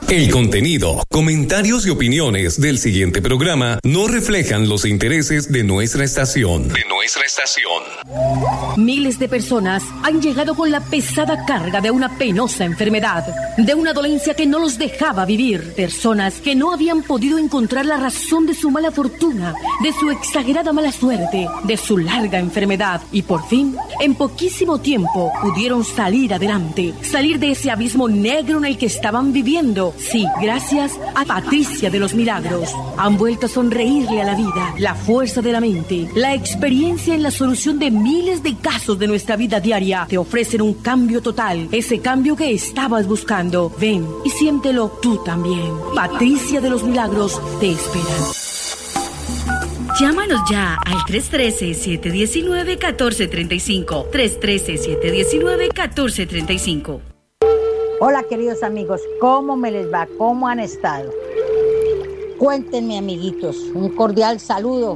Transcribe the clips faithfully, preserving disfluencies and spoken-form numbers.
El contenido, comentarios y opiniones del siguiente programa no reflejan los intereses de nuestra estación. De nuestra estación. Miles de personas han llegado con la pesada carga de una penosa enfermedad, de una dolencia que no los dejaba vivir. Personas que no habían podido encontrar la razón de su mala fortuna, de su exagerada mala suerte, de su larga enfermedad. Y por fin, en poquísimo tiempo, pudieron salir adelante, salir de ese abismo negro en el que estaban viviendo. Sí, gracias a Patricia de los Milagros. Han vuelto a sonreírle a la vida, la fuerza de la mente, la experiencia en la solución de miles de casos de nuestra vida diaria. Te ofrecen un cambio total, ese cambio que estabas buscando. Ven y siéntelo tú también. Patricia de los Milagros te espera. Llámanos ya al tres uno tres, siete uno nueve, uno cuatro tres cinco. tres uno tres, siete uno nueve, uno cuatro tres cinco. Hola queridos amigos, ¿cómo me les va? ¿Cómo han estado? Cuéntenme amiguitos, un cordial saludo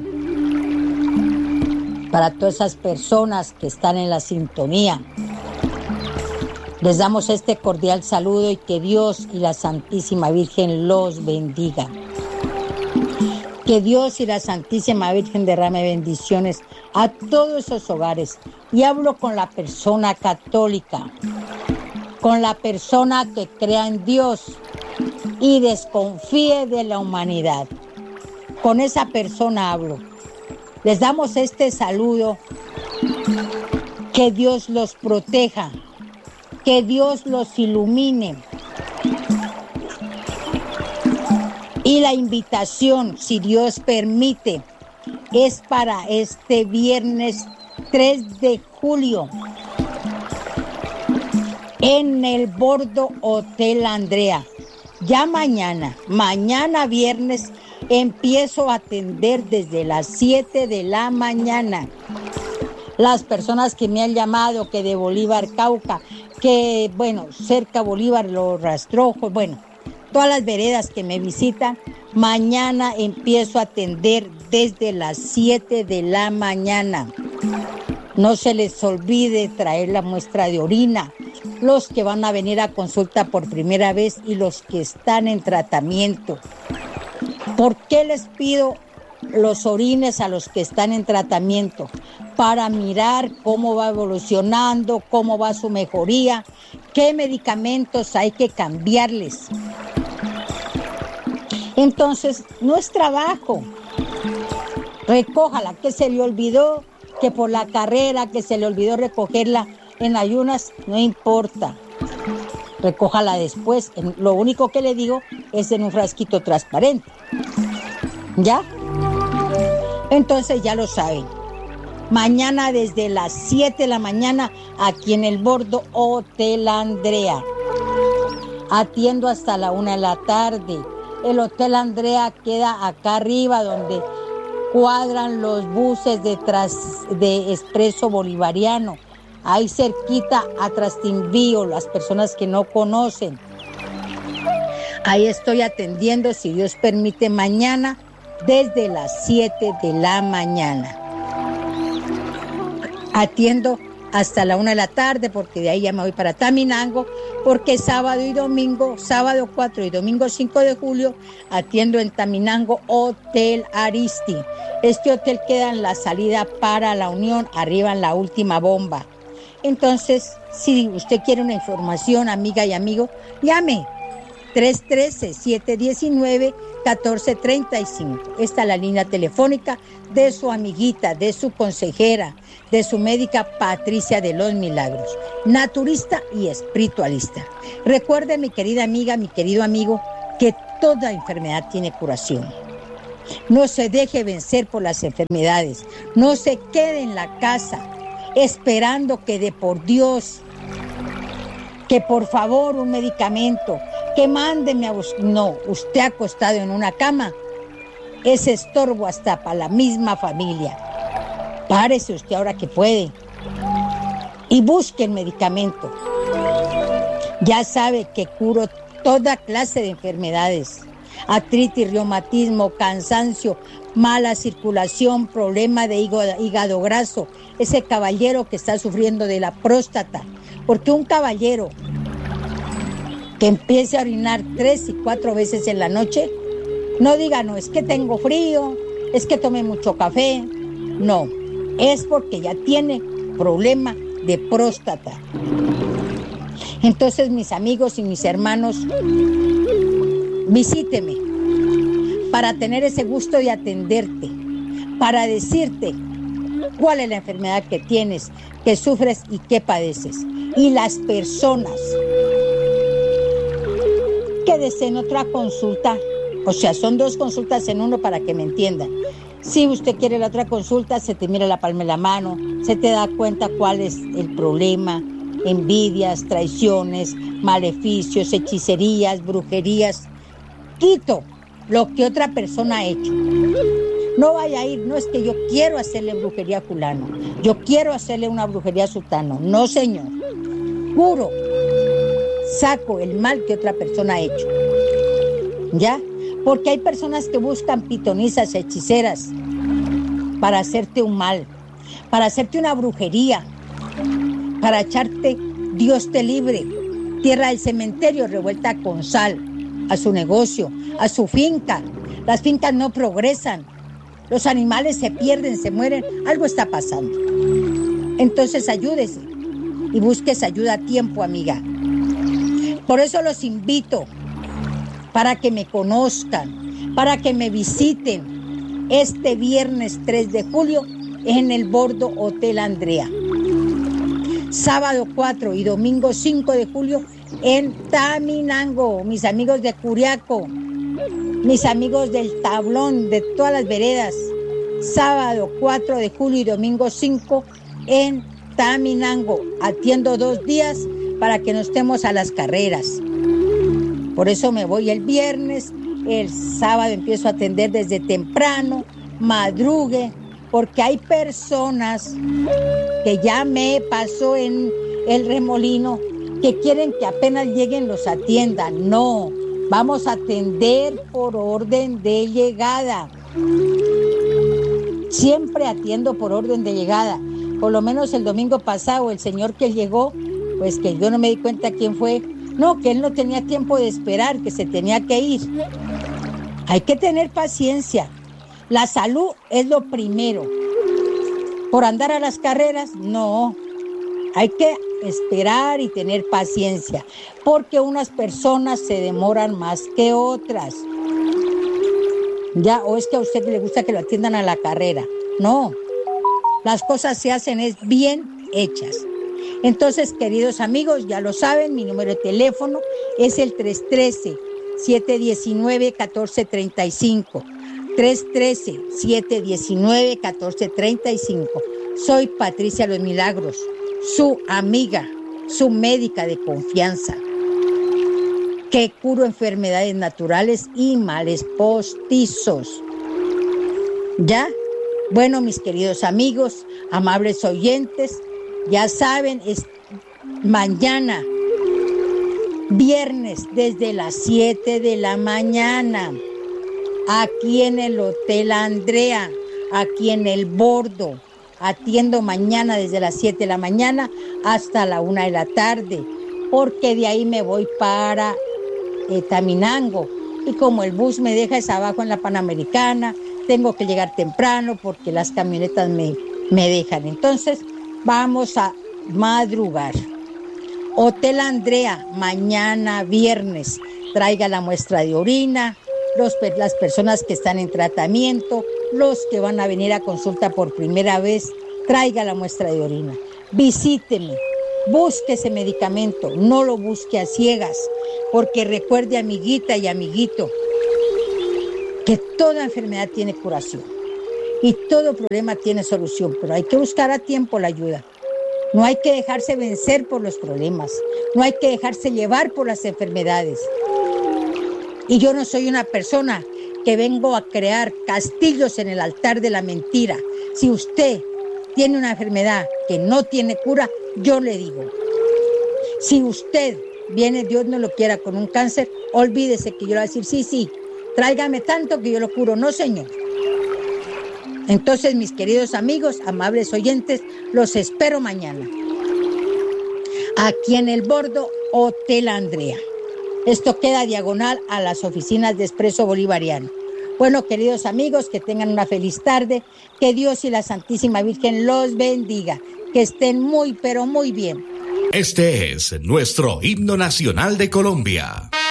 para todas esas personas que están en la sintonía. Les damos este cordial saludo y que Dios y la Santísima Virgen los bendiga. Que Dios y la Santísima Virgen derrame bendiciones a todos esos hogares. Y hablo con la persona católica, con la persona que crea en Dios y desconfíe de la humanidad. Con esa persona hablo. Les damos este saludo. Que Dios los proteja, que Dios los ilumine. Y la invitación, si Dios permite, es para este viernes tres de julio. En el Bordo Hotel Andrea. Ya mañana, mañana viernes, empiezo a atender desde las siete de la mañana. Las personas que me han llamado, que de Bolívar, Cauca, que, bueno, cerca Bolívar, Los Rastrojos, bueno, todas las veredas que me visitan, mañana empiezo a atender desde las siete de la mañana. No se les olvide traer la muestra de orina, los que van a venir a consulta por primera vez y los que están en tratamiento. ¿Por qué les pido los orines a los que están en tratamiento? Para mirar cómo va evolucionando, cómo va su mejoría, qué medicamentos hay que cambiarles. Entonces, no es trabajo. Recójala, que se le olvidó, que por la carrera, que se le olvidó recogerla en ayunas, no importa. Recójala después. Lo único que le digo es en un frasquito transparente. ¿Ya? Entonces ya lo saben. Mañana desde las siete de la mañana aquí en el Bordo Hotel Andrea. Atiendo hasta la una de la tarde. El Hotel Andrea queda acá arriba donde cuadran los buses de, tras, de Expreso Bolivariano. Ahí cerquita a Trastinvío, las personas que no conocen. Ahí estoy atendiendo, si Dios permite, mañana desde las siete de la mañana. Atiendo hasta la una de la tarde porque de ahí ya me voy para Taminango, porque sábado y domingo, sábado cuatro y domingo cinco de julio, atiendo en Taminango Hotel Aristi. Este hotel queda en la salida para La Unión, arriba en la última bomba. Entonces, si usted quiere una información, amiga y amigo, llame tres uno tres, siete uno nueve, uno cuatro tres cinco. Esta es la línea telefónica de su amiguita, de su consejera, de su médica Patricia de los Milagros, naturista y espiritualista. Recuerde, mi querida amiga, mi querido amigo, que toda enfermedad tiene curación. No se deje vencer por las enfermedades. No se quede en la casa esperando que de por Dios, que por favor un medicamento, que mándeme a buscar. No, usted acostado en una cama es estorbo hasta para la misma familia. Párese usted ahora que puede y busque el medicamento. Ya sabe que curo toda clase de enfermedades: artritis, reumatismo, cansancio, mala circulación, problema de hígado, hígado graso, ese caballero que está sufriendo de la próstata, porque un caballero que empiece a orinar tres y cuatro veces en la noche, no diga, no, es que tengo frío, es que tomé mucho café. No, es porque ya tiene problema de próstata. Entonces, mis amigos y mis hermanos, visíteme para tener ese gusto de atenderte, para decirte cuál es la enfermedad que tienes, que sufres y qué padeces. Y las personas que deseen otra consulta, o sea, son dos consultas en uno para que me entiendan. Si usted quiere la otra consulta, se te mira la palma de la mano, se te da cuenta cuál es el problema, envidias, traiciones, maleficios, hechicerías, brujerías. Quito lo que otra persona ha hecho. No vaya a ir, no es que yo quiero hacerle brujería a fulano, yo quiero hacerle una brujería a sultano. No, señor. Juro, saco el mal que otra persona ha hecho. ¿Ya? Porque hay personas que buscan pitonisas, hechiceras, para hacerte un mal, para hacerte una brujería, para echarte, Dios te libre, tierra del cementerio revuelta con sal, a su negocio, a su finca. Las fincas no progresan, los animales se pierden, se mueren, algo está pasando. Entonces ayúdese y busques ayuda a tiempo, amiga. Por eso los invito para que me conozcan, para que me visiten este viernes tres de julio en el Bordo Hotel Andrea. Sábado cuatro y domingo cinco de julio en Taminango, mis amigos de Curiaco, mis amigos del Tablón, de todas las veredas. Sábado cuatro de julio y domingo cinco en Taminango. Atiendo dos días para que no estemos a las carreras. Por eso me voy el viernes, el sábado empiezo a atender desde temprano, madrugue, porque hay personas que ya me pasó en el Remolino que quieren que apenas lleguen los atiendan. No, vamos a atender por orden de llegada. Siempre atiendo por orden de llegada. Por lo menos el domingo pasado el señor que llegó, pues que yo no me di cuenta quién fue, no, que él no tenía tiempo de esperar, que se tenía que ir. Hay que tener paciencia. La salud es lo primero. Por andar a las carreras, no. Hay que esperar y tener paciencia, porque unas personas se demoran más que otras. Ya, o es que a usted le gusta que lo atiendan a la carrera. No. Las cosas se hacen es bien hechas. Entonces, queridos amigos, ya lo saben, mi número de teléfono es el tres uno tres, siete uno nueve, uno cuatro tres cinco. tres uno tres, siete uno nueve, uno cuatro tres cinco. Soy Patricia Los Milagros, su amiga, su médica de confianza, que curo enfermedades naturales y males postizos. ¿Ya? Bueno, mis queridos amigos, amables oyentes, ya saben, es mañana, viernes, desde las siete de la mañana, aquí en el Hotel Andrea, aquí en el Bordo. Atiendo mañana desde las siete de la mañana hasta la una de la tarde, porque de ahí me voy para eh, Taminango. Y como el bus me deja es abajo en la Panamericana, tengo que llegar temprano porque las camionetas me, me dejan. Entonces, vamos a madrugar. Hotel Andrea, mañana viernes, traiga la muestra de orina, los, las personas que están en tratamiento, los que van a venir a consulta por primera vez, traiga la muestra de orina. Visíteme, busque ese medicamento, no lo busque a ciegas, porque recuerde, amiguita y amiguito, que toda enfermedad tiene curación y todo problema tiene solución, pero hay que buscar a tiempo la ayuda. No hay que dejarse vencer por los problemas, no hay que dejarse llevar por las enfermedades. Y yo no soy una persona que vengo a crear castillos en el altar de la mentira. Si usted tiene una enfermedad que no tiene cura, yo le digo, si usted viene, Dios no lo quiera, con un cáncer, olvídese que yo le voy a decir, sí, sí, tráigame tanto que yo lo curo. No, señor. Entonces, mis queridos amigos, amables oyentes, los espero mañana, aquí en el Bordo Hotel Andrea. Esto queda diagonal a las oficinas de Expreso Bolivariano. Bueno, queridos amigos, que tengan una feliz tarde, que Dios y la Santísima Virgen los bendiga, que estén muy, pero muy bien. Este es nuestro himno nacional de Colombia.